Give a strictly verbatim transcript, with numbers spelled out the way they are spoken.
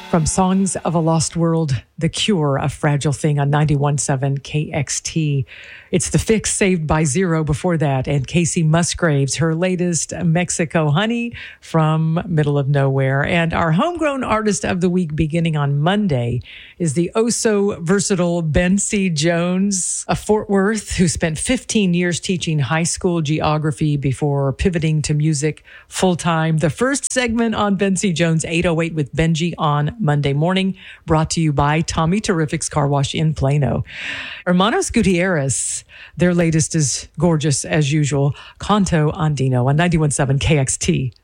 From Songs of a Lost World, The Cure, A Fragile Thing on ninety-one point seven K X T. It's The Fix, Saved by Zero before that, and Casey Musgraves, her latest Mexico Honey from Middle of Nowhere. And our homegrown artist of the week beginning on Monday is the oh-so-versatile Bensie Jones of Fort Worth, who spent fifteen years teaching high school geography before pivoting to music full-time. The first segment on Bensie Jones, eight oh eight with Benji on Monday morning, brought to you by Tommy Terrific's Car Wash in Plano. Hermanos Gutierrez, their latest is gorgeous as usual. Canto Andino on ninety-one point seven K X T.